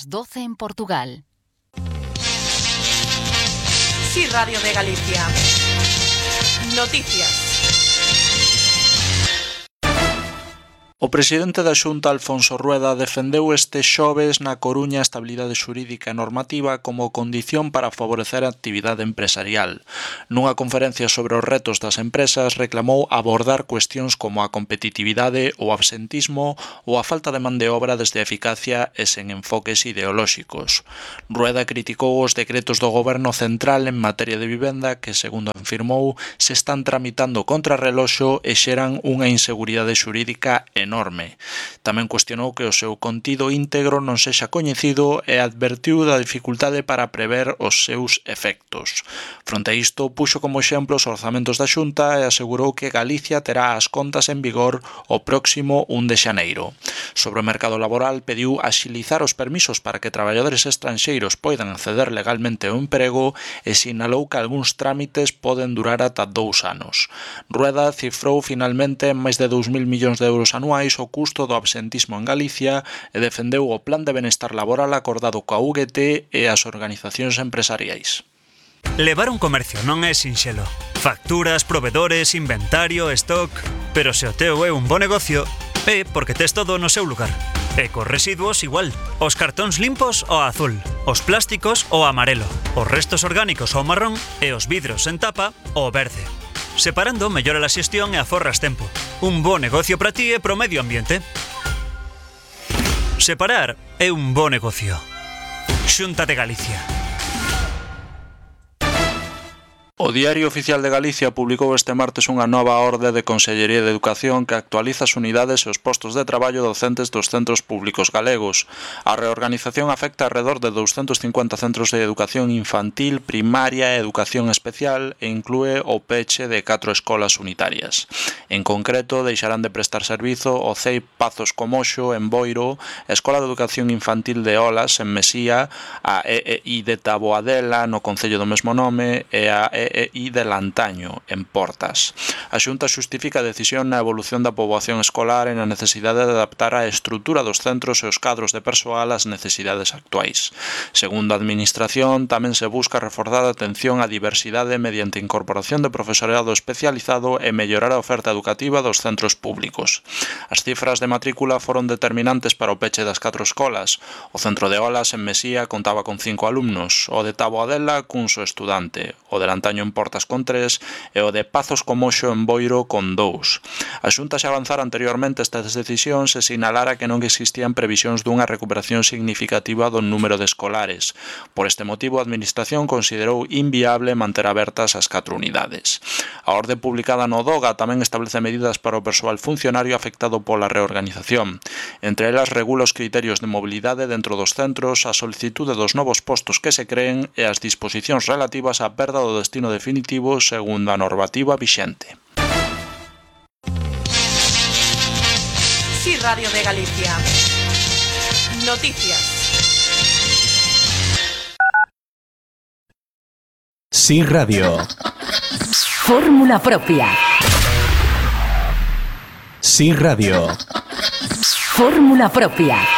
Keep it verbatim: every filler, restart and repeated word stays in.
las doce en Portugal. Sí, Radio de Galicia. Noticias. O presidente da Xunta, Alfonso Rueda, defendeu este xoves na Coruña a estabilidade xurídica e normativa como condición para favorecer a actividade empresarial. Nunha conferencia sobre os retos das empresas, reclamou abordar cuestións como a competitividade, o absentismo ou a falta de man de obra desde a eficacia e sen enfoques ideolóxicos. Rueda criticou os decretos do Goberno Central en materia de vivenda que, segundo afirmou, se están tramitando contra reloxo e xeran unha inseguridade xurídica enorme. enorme. Tamén cuestionou que o seu contido íntegro non sexa coñecido e advertiu da dificultade para prever os seus efectos. Fronte a isto, puxo como exemplo os orzamentos da Xunta e asegurou que Galicia terá as contas en vigor o próximo un de xaneiro. Sobre o mercado laboral, pediu axilizar os permisos para que traballadores estranxeiros poidan acceder legalmente ao emprego e sinalou que algúns trámites poden durar ata dous anos. Rueda cifrou finalmente en máis de dous mil millóns de euros anuais o custo do absentismo en Galicia e defendeu o plan de benestar laboral acordado coa U G T e as organizacións empresariais. Levar un comercio non é sinxelo. Facturas, provedores, inventario, stock... Pero se o teu é un bo negocio, é porque tes todo no seu lugar. E cos residuos igual. Os cartóns limpos ao azul, os plásticos ao amarelo, os restos orgánicos ao marrón e os vidros en tapa ao verde. Separando, mellora a xestión e aforras tempo. Un bo negocio para ti e pro medio ambiente. Separar é un bo negocio. Xunta de Galicia. O Diario Oficial de Galicia publicou este martes unha nova orde de Consellería de Educación que actualiza as unidades e os postos de traballo docentes dos centros públicos galegos. A reorganización afecta alrededor de douscentos cincuenta centros de educación infantil, primaria e educación especial e inclúe o peche de catro escolas unitarias. En concreto, deixarán de prestar servizo o C E I Pazos Comoxo en Boiro, a Escola de Educación Infantil de Olas en Mesía, a E E I de Taboadela no concello do mesmo nome e a E E I de Lantaño, en Portas. A Xunta xustifica a decisión na evolución da poboación escolar e na necesidade de adaptar a estrutura dos centros e os cadros de persoal ás necesidades actuais. Segundo a Administración, tamén se busca reforzar a atención á diversidade mediante incorporación de profesorado especializado e mellorar a oferta educativa dos centros públicos. As cifras de matrícula foron determinantes para o peche das catro escolas. O centro de Olas, en Mesía, contaba con cinco alumnos, o de Taboadela cun só estudante, o de Lantaño en Portas con tres e o de Pazos Comoxo en Boiro con dous. A Xunta xa avanzara anteriormente estas decisións e sinalara que non existían previsións dunha recuperación significativa do número de escolares. Por este motivo, a Administración considerou inviable manter abertas as catro unidades. A orde publicada no DOGA tamén establece medidas para o persoal funcionario afectado pola reorganización. Entre elas, regula os criterios de mobilidade dentro dos centros, a solicitude dos novos postos que se creen e as disposicións relativas á perda do destino definitivo segundo a normativa vixente. Sí, Radio de Galicia. Noticias. Sí, Radio. Fórmula propia. Sí, Radio. Fórmula propia.